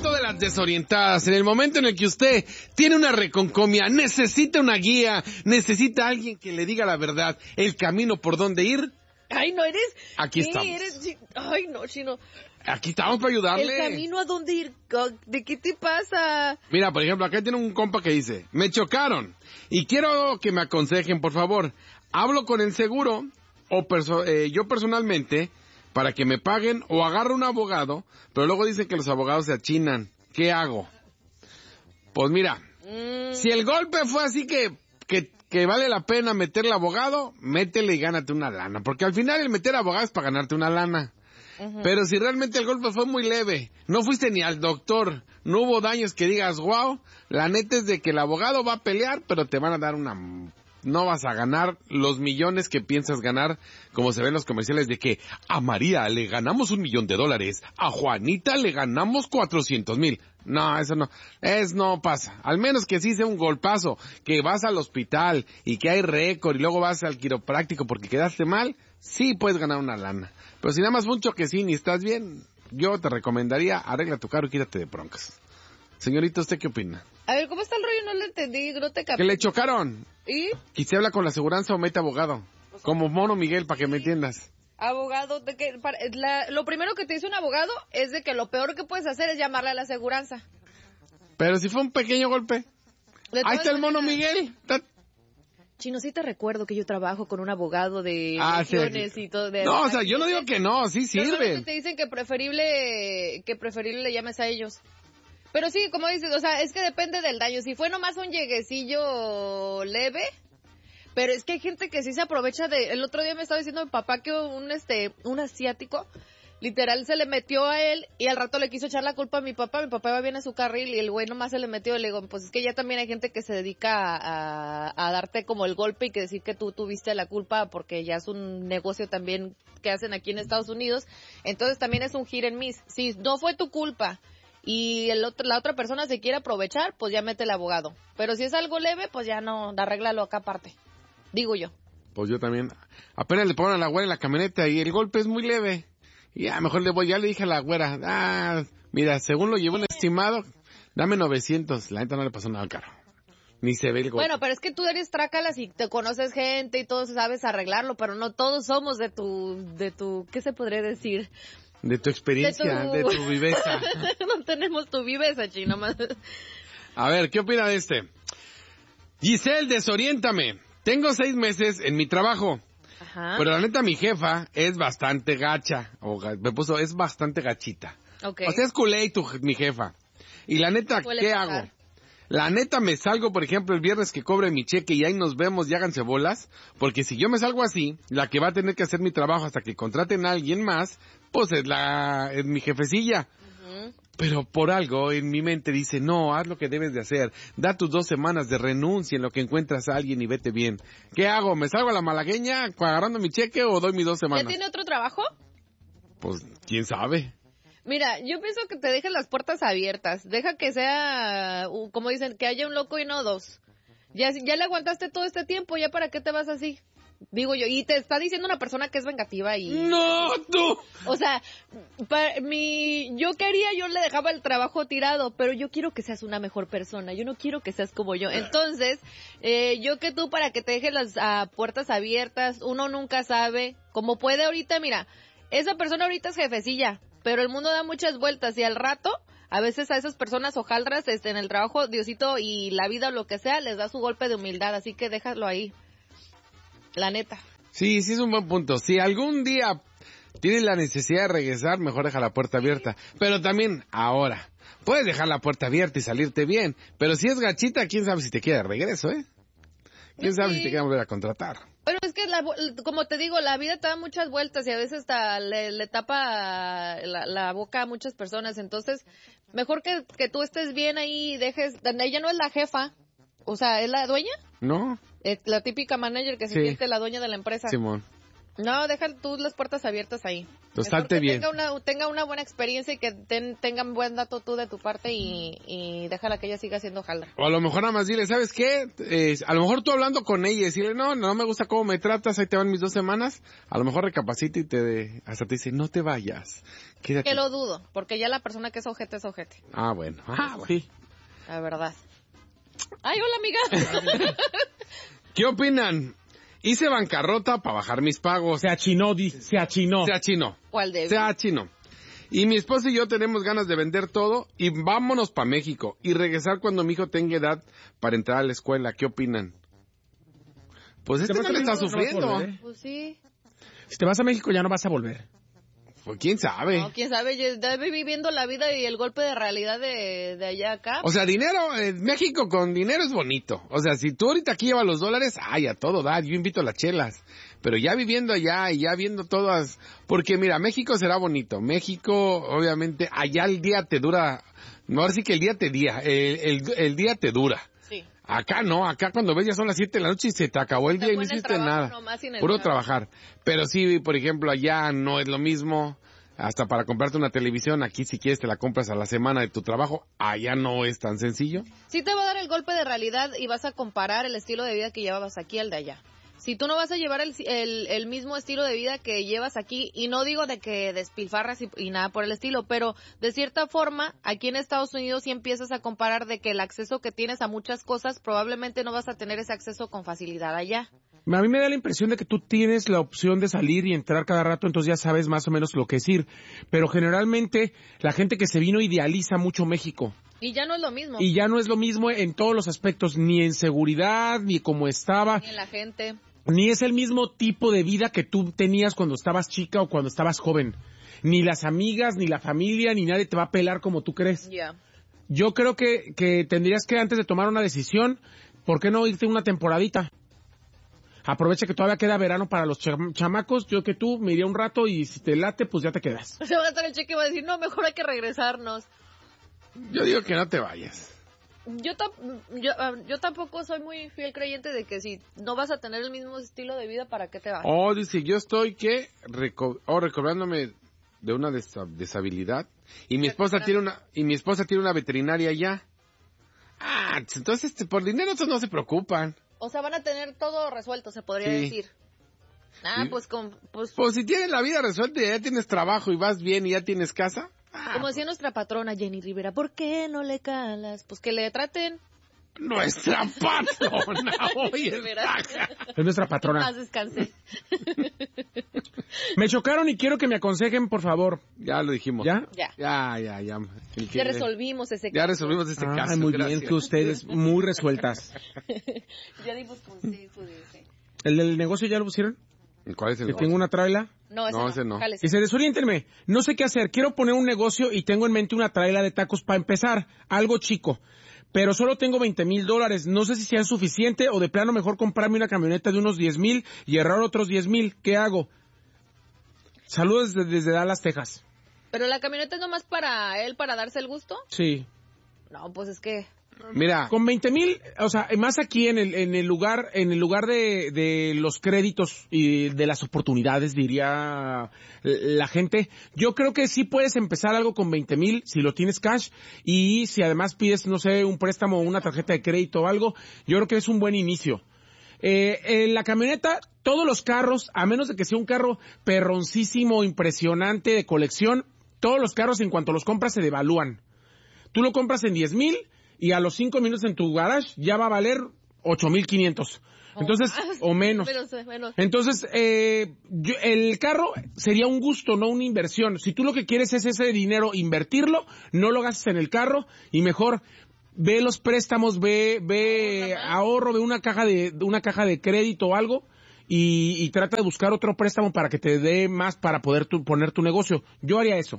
momento de las desorientadas, en el momento en el que usted tiene una reconcomia, necesita una guía, necesita alguien que le diga la verdad, el camino por donde ir. Ay, no eres. Aquí estamos. Ay, no, Chino. Aquí estamos para ayudarle. El camino a dónde ir. ¿De qué te pasa? Mira, por ejemplo, acá tiene un compa que dice, me chocaron y quiero que me aconsejen, por favor. Hablo con el seguro o yo personalmente para que me paguen o agarro un abogado, pero luego dicen que los abogados se achinan. ¿Qué hago? Pues mira, si el golpe fue así que vale la pena meterle abogado, métele y gánate una lana. Porque al final el meter abogado es para ganarte una lana. Pero si realmente el golpe fue muy leve, no fuiste ni al doctor, no hubo daños que digas, wow, la neta es de que el abogado va a pelear, pero te van a dar una... No vas a ganar los millones que piensas ganar, como se ven en los comerciales de que a María le ganamos $1,000,000, a Juanita le ganamos 400,000. No, eso no pasa. Al menos que sí sea un golpazo, que vas al hospital y que hay récord y luego vas al quiropráctico porque quedaste mal, sí puedes ganar una lana. Pero si nada más fue un choquecín y estás bien, yo te recomendaría arregla tu carro y quítate de broncas. Señorita, ¿usted qué opina? A ver, ¿cómo está el rollo? No lo entendí, no te capté. Que le chocaron. ¿Y? Y se habla con la aseguranza o mete abogado. Como Mono Miguel, para que me entiendas. Abogado, lo primero que te dice un abogado es de que lo peor que puedes hacer es llamarle a la aseguranza. Pero si fue un pequeño golpe. Ahí está el Mono Miguel. Chino, sí te recuerdo que yo trabajo con un abogado de sí. y todo. No, o sea, yo no digo que no, sí sirve. Te dicen que preferible le llames a ellos. Pero sí, como dices, o sea, es que depende del daño. Si fue nomás un lleguecillo leve, pero es que hay gente que sí se aprovecha de... El otro día me estaba diciendo mi papá que un asiático, literal, se le metió a él y al rato le quiso echar la culpa a mi papá. Mi papá iba bien a su carril y el güey nomás se le metió. Y le digo, pues es que ya también hay gente que se dedica a darte como el golpe y que decir que tú tuviste la culpa porque ya es un negocio también que hacen aquí en Estados Unidos. Entonces también es un hit and miss. Si no fue tu culpa y la otra persona se quiere aprovechar, pues ya mete el abogado. Pero si es algo leve, pues ya no, arréglalo acá aparte. Digo yo. Pues yo también. Apenas le ponen a la güera en la camioneta y el golpe es muy leve. Y ya, mejor ya le dije a la güera, mira, según lo llevó un estimado, dame 900. La neta no le pasó nada al carro. Ni se ve el golpe. Bueno, pero es que tú eres trácalas y te conoces gente y todos sabes arreglarlo, pero no todos somos de tu, ¿qué se podría decir? De tu experiencia, de tu viveza. No tenemos tu viveza, Chino. A ver, ¿qué opina de este? Giselle, desoriéntame. Tengo 6 meses en mi trabajo. Ajá. Pero la neta, mi jefa es bastante gacha. Es bastante gachita. Okay. O sea, es culé mi jefa. Y la neta, ¿qué hago? La neta, me salgo, por ejemplo, el viernes que cobre mi cheque y ahí nos vemos y háganse bolas. Porque si yo me salgo así, la que va a tener que hacer mi trabajo hasta que contraten a alguien más, pues es mi jefecilla. Pero por algo en mi mente dice, no, haz lo que debes de hacer. Da tus 2 semanas de renuncia en lo que encuentras a alguien y vete bien. ¿Qué hago? ¿Me salgo a la malagueña agarrando mi cheque o doy mis 2 semanas? ¿Ya tiene otro trabajo? Pues, ¿quién sabe? Mira, yo pienso que te dejes las puertas abiertas. Deja que sea, como dicen, que haya un loco y no 2. Ya le aguantaste todo este tiempo, ¿ya para qué te vas así? Digo yo, y te está diciendo una persona que es vengativa y... ¡No, tú! O sea, yo le dejaba el trabajo tirado, pero yo quiero que seas una mejor persona, yo no quiero que seas como yo. Entonces, yo que tú para que te dejes las puertas abiertas, uno nunca sabe, como puede ahorita, mira, esa persona ahorita es jefecilla, pero el mundo da muchas vueltas y al rato... A veces a esas personas hojaldras en el trabajo, Diosito y la vida o lo que sea, les da su golpe de humildad, así que déjalo ahí. La neta. Sí, es un buen punto. Si algún día tienes la necesidad de regresar, mejor deja la puerta abierta. Pero también, ahora, puedes dejar la puerta abierta y salirte bien. Pero si es gachita, quién sabe si te queda de regreso, ¿eh? ¿Quién sabe si te queda volver a contratar? Pero es que, como te digo, la vida te da muchas vueltas y a veces hasta le tapa la boca a muchas personas. Entonces, mejor que tú estés bien ahí y dejes... Ella no es la jefa, o sea, ¿es la dueña? No. Es la típica manager que se siente la dueña de la empresa. Simón. No, deja tú las puertas abiertas ahí. Bastante bien. Tenga una buena experiencia y que tengan buen dato tú de tu parte y déjala que ella siga haciendo jala. O a lo mejor nada más dile, ¿sabes qué? A lo mejor tú hablando con ella y decirle, no me gusta cómo me tratas, ahí te van mis 2 semanas. A lo mejor recapacita y hasta te dice, no te vayas. Quédate. Que lo dudo, porque ya la persona que es ojete es ojete. Ah, bueno. Sí. La verdad. Ay, hola, amiga. ¿Qué opinan? Hice bancarrota para bajar mis pagos. Se achinó. Se achinó. ¿Cuál debe? Se achinó. Y mi esposa y yo tenemos ganas de vender todo y vámonos para México y regresar cuando mi hijo tenga edad para entrar a la escuela. ¿Qué opinan? Pues no le está sufriendo. Pues sí. Si te vas a México ya no vas a volver. Pues quién sabe. No, quién sabe, ya debe viviendo la vida y el golpe de realidad de allá acá. O sea, dinero, México con dinero es bonito. O sea, si tú ahorita aquí llevas los dólares, ay, a todo da, yo invito a las chelas. Pero ya viviendo allá y ya viendo todas, porque mira, México será bonito. México, obviamente, allá el día te dura, no, ahora sí que el día te dura. Sí. Acá no, acá cuando ves ya son las 7 de la noche y se te acabó el día y no hiciste nada. Puro trabajar. Pero sí, por ejemplo, allá no es lo mismo. Hasta para comprarte una televisión, aquí si quieres te la compras a la semana de tu trabajo. Allá no es tan sencillo. Sí te va a dar el golpe de realidad y vas a comparar el estilo de vida que llevabas aquí al de allá. Si tú no vas a llevar el mismo estilo de vida que llevas aquí, y no digo de que despilfarras y nada por el estilo, pero de cierta forma, aquí en Estados Unidos sí empiezas a comparar de que el acceso que tienes a muchas cosas, probablemente no vas a tener ese acceso con facilidad allá. A mí me da la impresión de que tú tienes la opción de salir y entrar cada rato, entonces ya sabes más o menos lo que decir. Pero generalmente la gente que se vino idealiza mucho México. Y ya no es lo mismo. Y ya no es lo mismo en todos los aspectos, ni en seguridad, ni como estaba. Ni en la gente. Ni es el mismo tipo de vida que tú tenías cuando estabas chica o cuando estabas joven. Ni las amigas, ni la familia, ni nadie te va a pelar como tú crees. Ya. Yo creo que tendrías que, antes de tomar una decisión, ¿por qué no irte una temporadita? Aprovecha que todavía queda verano para los chamacos. Yo que tú me iría un rato y si te late, pues ya te quedas. Se va a estar el cheque y va a decir, no, mejor hay que regresarnos. Yo digo que no te vayas. Yo tampoco soy muy fiel creyente de que si no vas a tener el mismo estilo de vida, ¿para qué te vas? Oh, dice, yo estoy recobrándome de una deshabilidad y mi esposa tiene una veterinaria allá. Ah, entonces por dinero no se preocupan. O sea, van a tener todo resuelto, se podría decir. Ah, sí. Pues si tienes la vida resuelta y ya tienes trabajo y vas bien y ya tienes casa. Como decía nuestra patrona Jenny Rivera, ¿por qué no le calas? Pues que le traten. Nuestra patrona, oye, es nuestra patrona. Más descansé. Me chocaron y quiero que me aconsejen, por favor. Ya lo dijimos. ¿Ya? Ya. Ya. Ya resolvimos ese caso. Ya resolvimos ese caso. Muy gracias. bien, que ustedes muy resueltas. Ya dimos consejo de ese. ¿El del negocio ya lo pusieron? ¿Cuál es el ¿Que negocio? tengo una traila? No, ese no. Y se desoriéntenme. No sé qué hacer. Quiero poner un negocio y tengo en mente una traila de tacos para empezar. Algo chico. Pero solo tengo $20,000. No sé si sea suficiente o de plano mejor comprarme una camioneta de unos 10,000 y ahorrar otros 10,000. ¿Qué hago? Saludos desde Dallas, Texas. ¿Pero la camioneta es nomás para él, para darse el gusto? Sí. No, pues es que... Mira. Con 20,000, o sea, más aquí en el lugar de los créditos y de las oportunidades, diría la gente, yo creo que sí puedes empezar algo con 20,000 si lo tienes cash, y si además pides, no sé, un préstamo o una tarjeta de crédito o algo, yo creo que es un buen inicio. En la camioneta, todos los carros, a menos de que sea un carro perroncísimo, impresionante, de colección, todos los carros en cuanto los compras se devalúan. Tú lo compras en 10,000 y a los 5 minutos en tu garage ya va a valer 8,500. Entonces, o menos. Menos. Entonces, el carro sería un gusto, no una inversión. Si tú lo que quieres es ese dinero, invertirlo, no lo gastes en el carro y mejor ve los préstamos, ve ahorro, ve una caja de crédito o algo y trata de buscar otro préstamo para que te dé más para poder poner tu negocio. Yo haría eso.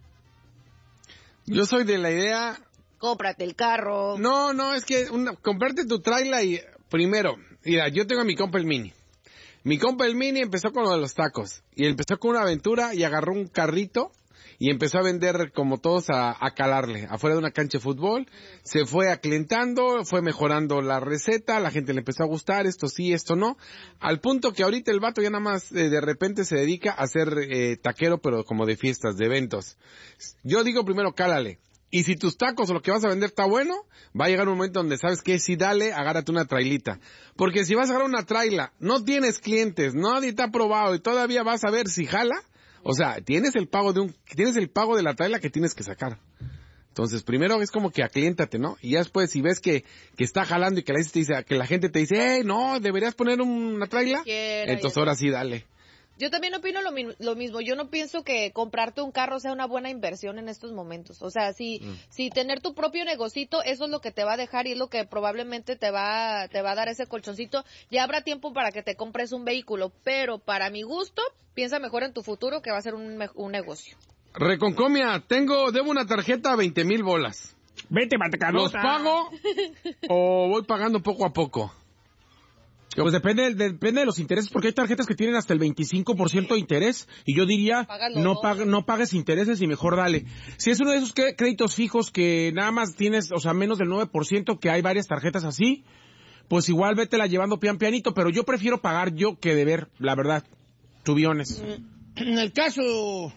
Yo soy de la idea... Cómprate el carro. No, es que comprarte tu trailer y... Primero, mira, yo tengo a mi compa el Mini. Mi compa el Mini empezó con lo de los tacos. Y empezó con una aventura y agarró un carrito y empezó a vender como todos a calarle, afuera de una cancha de fútbol, se fue aclientando, fue mejorando la receta, la gente le empezó a gustar, esto sí, esto no, al punto que ahorita el vato ya nada más de repente se dedica a ser taquero, pero como de fiestas, de eventos. Yo digo primero cálale. Y si tus tacos o lo que vas a vender está bueno, va a llegar un momento donde sabes que si dale, agárrate una trailita. Porque si vas a agarrar una traila, no tienes clientes, nadie te ha probado y todavía vas a ver si jala, o sea, tienes el pago de la traila que tienes que sacar. Entonces, primero es como que acliéntate, ¿no? Y ya después, si ves que está jalando y que la gente te dice, no, deberías poner una traila, entonces ahora sí dale. Yo también opino lo mismo. Yo no pienso que comprarte un carro sea una buena inversión en estos momentos. O sea, si tener tu propio negocito, eso es lo que te va a dejar y es lo que probablemente te va a dar ese colchoncito. Ya habrá tiempo para que te compres un vehículo, pero para mi gusto, piensa mejor en tu futuro que va a ser un negocio. Reconcomia, debo una tarjeta 20,000 bolas. Vete, Matacarota. ¿Los pago o voy pagando poco a poco? Pues depende de los intereses, porque hay tarjetas que tienen hasta el 25% de interés, y yo diría, no pagues intereses y mejor dale. Si es uno de esos créditos fijos que nada más tienes, o sea, menos del 9%, que hay varias tarjetas así, pues igual vétela llevando pianito, pero yo prefiero pagar yo que deber, la verdad, tubiones. En el caso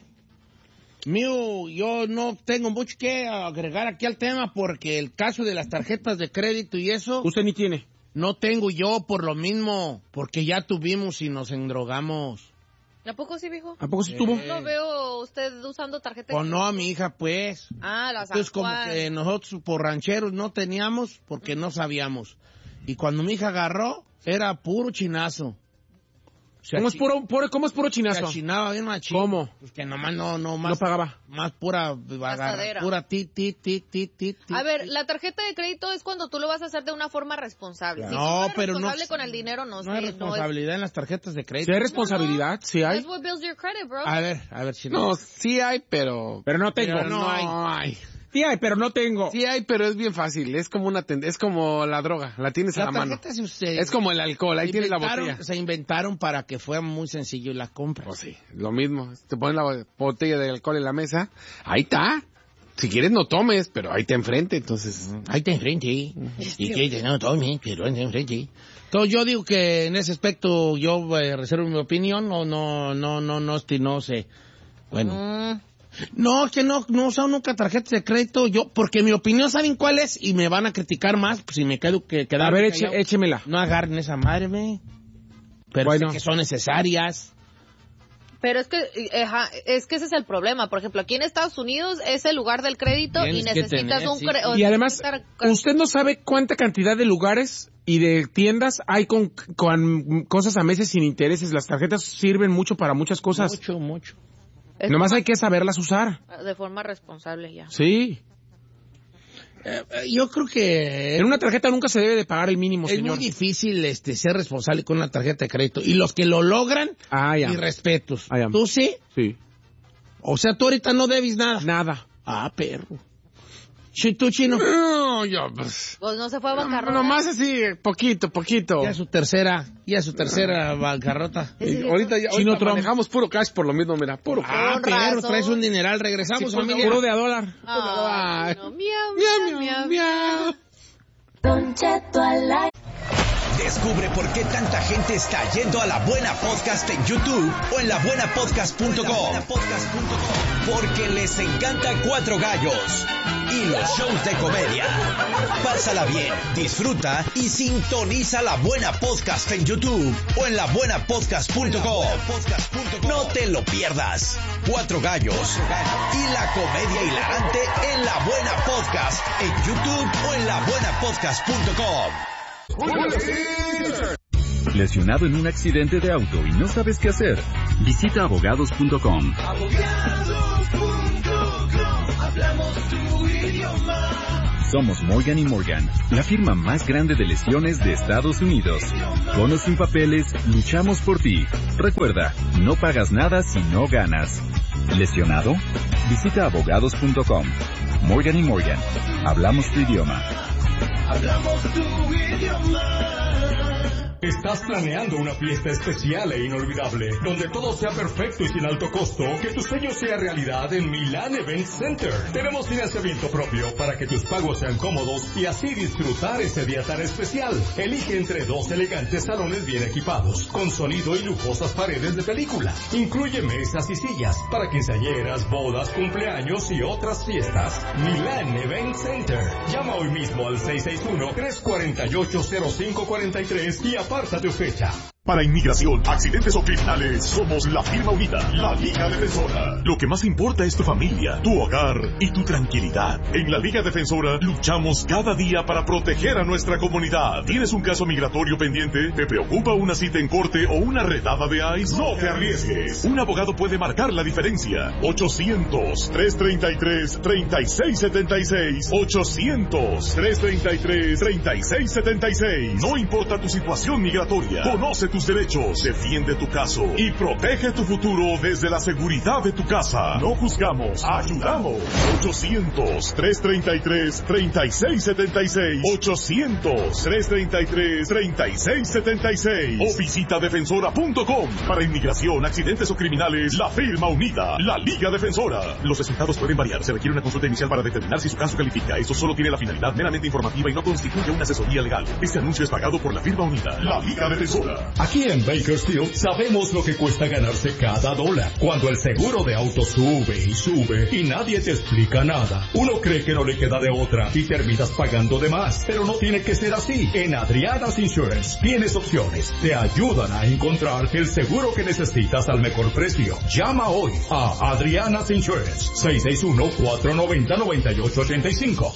mío, yo no tengo mucho que agregar aquí al tema, porque el caso de las tarjetas de crédito y eso... Usted ni tiene. No tengo yo por lo mismo, porque ya tuvimos y nos endrogamos. ¿A poco sí, viejo? ¿A poco sí tuvo? No veo usted usando tarjeta. Pues no, a mi hija, pues. Las Entonces, como que nosotros por rancheros no teníamos, porque no sabíamos. Y cuando mi hija agarró, era puro chinazo. ¿Cómo es puro chinazo? Se achinaba bien machín. ¿Cómo? Pues que nomás no pagaba. Más pura ti. A ver, la tarjeta de crédito es cuando tú lo vas a hacer de una forma responsable. No, si tú eres pero responsable con el dinero, no hay responsabilidad en las tarjetas de crédito. ¿Sí hay responsabilidad? ¿Sí hay? That's what builds your credit, bro. A ver si no. Sí hay, pero no tengo. Pero no hay. Sí hay, pero no tengo. Sí hay, pero es bien fácil. Es como es como la droga. La tienes a la mano. Es como el alcohol. Ahí tienes la botella. Se inventaron para que fuera muy sencillo la compra. Pues sí, lo mismo. Te pones la botella de alcohol en la mesa. Ahí está. Si quieres no tomes, pero ahí te enfrente, entonces. Ahí te enfrente. Y que no tomes, pero ahí te enfrente. Entonces yo digo que en ese aspecto yo reservo mi opinión. No sé. Bueno. No, es que no he usado nunca tarjetas de crédito, porque mi opinión, ¿saben cuál es? Y me van a criticar más, pues si me quedo quedar. A ver, échemela. No agarren esa madre, pero bueno, sé que son necesarias. Pero es que ese es el problema. Por ejemplo, aquí en Estados Unidos es el lugar del crédito y necesitas un crédito. Y además, usted no sabe cuánta cantidad de lugares y de tiendas hay con cosas a meses sin intereses. Las tarjetas sirven mucho para muchas cosas. Mucho. Nomás hay que saberlas usar. De forma responsable ya. Sí. Yo creo que... En una tarjeta nunca se debe de pagar el mínimo, señor. Es muy difícil ser responsable con una tarjeta de crédito. Y los que lo logran, mis respetos. ¿Tú sí? Sí. O sea, tú ahorita no debes nada. Nada. Perro. ¿Tú, Chino? No, yo pues no se fue a bancarrota. Nomás así, poquito. Ya su tercera bancarrota. Ahorita Chino Trump. manejamos puro cash por lo mismo, mira, puro. Perro, traes un dineral. Regresamos, familia. Puro de $1. Miau. Don Cheto al aire. Descubre por qué tanta gente está yendo a La Buena Podcast en YouTube o en labuenapodcast.com. Porque les encanta Cuatro Gallos y los shows de comedia. Pásala bien, disfruta y sintoniza La Buena Podcast en YouTube o en labuenapodcast.com. No te lo pierdas. Cuatro Gallos y la comedia hilarante en La Buena Podcast en YouTube o en labuenapodcast.com. ¿Lesionado en un accidente de auto y no sabes qué hacer? Visita abogados.com. Hablamos tu idioma. Somos Morgan & Morgan, la firma más grande de lesiones de Estados Unidos. Con o sin papeles, luchamos por ti. Recuerda, no pagas nada si no ganas. ¿Lesionado? Visita abogados.com. Morgan & Morgan. Hablamos tu idioma. Hablamos tu idioma. ¿Estás planeando una fiesta especial e inolvidable, donde todo sea perfecto y sin alto costo? Que tu sueño sea realidad en Milan Event Center. Tenemos financiamiento propio para que tus pagos sean cómodos y así disfrutar ese día tan especial. Elige entre 2 elegantes salones bien equipados, con sonido y lujosas paredes de película. Incluye mesas y sillas para quinceañeras, bodas, cumpleaños y otras fiestas. Milan Event Center. Llama hoy mismo al 661-348-0543 y aparta tu fecha. Para inmigración, accidentes o criminales, somos la firma unida, la Liga Defensora. Lo que más importa es tu familia, tu hogar y tu tranquilidad. En la Liga Defensora luchamos cada día para proteger a nuestra comunidad. ¿Tienes un caso migratorio pendiente? ¿Te preocupa una cita en corte o una redada de ICE? No te arriesgues. Un abogado puede marcar la diferencia. 800-333-3676. 800-333-3676. No importa tu situación migratoria. Conoce tus derechos, defiende tu caso y protege tu futuro desde la seguridad de tu casa. No juzgamos, ayudamos. 800-333-3676. 800-333-3676. O visita defensora.com. Para inmigración, accidentes o criminales, la firma unida, la Liga Defensora. Los resultados pueden variar. Se requiere una consulta inicial para determinar si su caso califica. Esto solo tiene la finalidad meramente informativa y no constituye una asesoría legal. Este anuncio es pagado por la firma unida, la Liga Defensora. Aquí en Bakersfield sabemos lo que cuesta ganarse cada dólar. Cuando el seguro de auto sube y sube y nadie te explica nada, uno cree que no le queda de otra y terminas pagando de más. Pero no tiene que ser así. En Adriana's Insurance tienes opciones. Te ayudan a encontrar el seguro que necesitas al mejor precio. Llama hoy a Adriana's Insurance. 661-490-9885.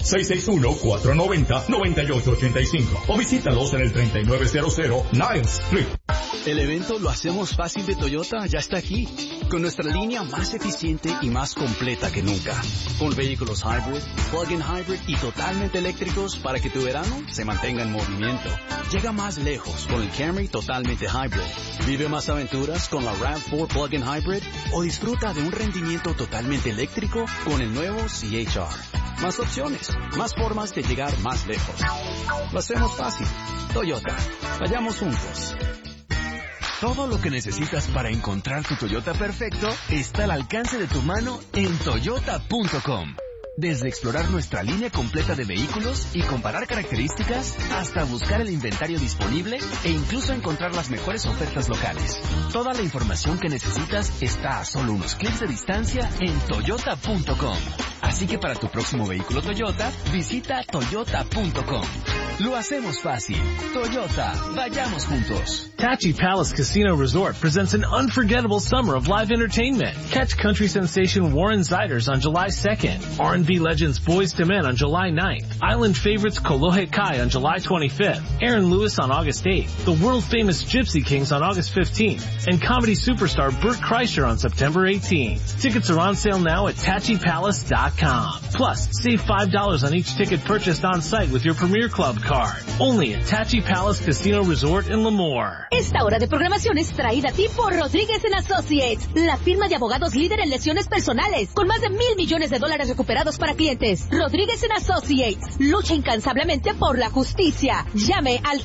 661-490-9885. O visítalos en el 3900 Niles Street. El evento Lo Hacemos Fácil de Toyota ya está aquí, con nuestra línea más eficiente y más completa que nunca. Con vehículos hybrid, plug-in hybrid y totalmente eléctricos para que tu verano se mantenga en movimiento. Llega más lejos con el Camry totalmente hybrid. Vive más aventuras con la RAV4 plug-in hybrid o disfruta de un rendimiento totalmente eléctrico con el nuevo CHR. Más opciones, más formas de llegar más lejos. Lo hacemos fácil. Toyota. Vayamos juntos. Todo lo que necesitas para encontrar tu Toyota perfecto está al alcance de tu mano en Toyota.com. Desde explorar nuestra línea completa de vehículos y comparar características, hasta buscar el inventario disponible e incluso encontrar las mejores ofertas locales. Toda la información que necesitas está a solo unos clics de distancia en Toyota.com. Así que para tu próximo vehículo Toyota, visita Toyota.com. Lo hacemos fácil. Toyota, vayamos juntos. Tachi Palace Casino Resort presents an unforgettable summer of live entertainment. Catch country sensation Warren Ziders on July 2nd, R&B legends Boyz II Men on July 9th, island favorites Kolohe Kai on July 25th, Aaron Lewis on August 8th, the world-famous Gypsy Kings on August 15th, and comedy superstar Bert Kreischer on September 18th. Tickets are on sale now at TachiPalace.com. Plus, save $5 on each ticket purchased on site with your Premier Club card. Only at Tachi Palace Casino Resort in Lemoore. Esta hora de programación es traída a ti por Rodríguez & Associates, la firma de abogados líder en lesiones personales, con más de $1,000 millones recuperados para clientes. Rodríguez & Associates lucha incansablemente por la justicia. Llame al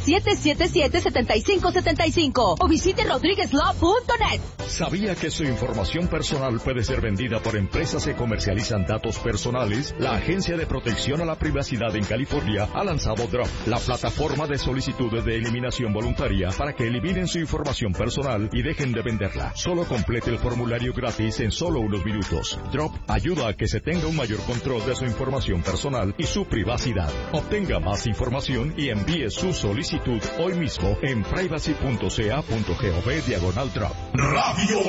777-7575 o visite rodriguezlaw.net. ¿Sabía que su información personal puede ser vendida por empresas que comercializan datos personales? La Agencia de Protección a la Privacidad en California ha lanzado Drop, la plataforma de solicitudes de eliminación voluntaria para que eliminen su información personal y dejen de venderla. Solo complete el formulario gratis en solo unos minutos. Drop ayuda a que se tenga un mayor control de su información personal y su privacidad. Obtenga más información y envíe su solicitud hoy mismo en privacy.ca.gov/drop. Radio